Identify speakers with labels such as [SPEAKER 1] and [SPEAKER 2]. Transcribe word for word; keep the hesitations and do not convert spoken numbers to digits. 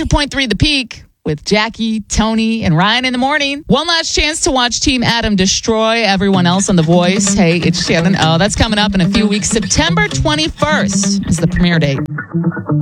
[SPEAKER 1] hundred point three The Peak with Jackie, Tony, and Ryan in the morning. One last chance to watch Team Adam destroy everyone else on The Voice. Hey, it's Shannon O. That's coming up in a few weeks. September twenty-first is the premiere date.